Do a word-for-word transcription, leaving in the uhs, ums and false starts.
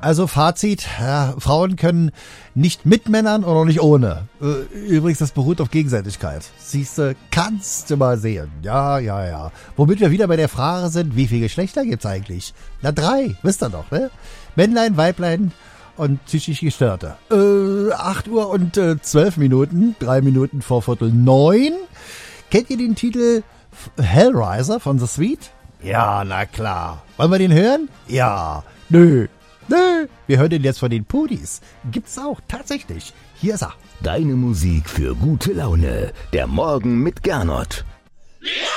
Also Fazit, ja, Frauen können nicht mit Männern oder nicht ohne. Übrigens, das beruht auf Gegenseitigkeit. Siehste, kannst du mal sehen. Ja, ja, ja. Womit wir wieder bei der Frage sind, wie viele Geschlechter gibt's eigentlich? Na, drei, wisst ihr doch, ne? Männlein, Weiblein und psychisch Gestörte. Äh, acht Uhr und äh, zwölf Minuten, drei Minuten vor Viertel neun. Kennt ihr den Titel Hellraiser von The Sweet? Ja, na klar. Wollen wir den hören? Ja. Nö. Nö. Wir hören den jetzt von den Pudis. Gibt's auch, tatsächlich. Hier ist er. Deine Musik für gute Laune. Der Morgen mit Gernot.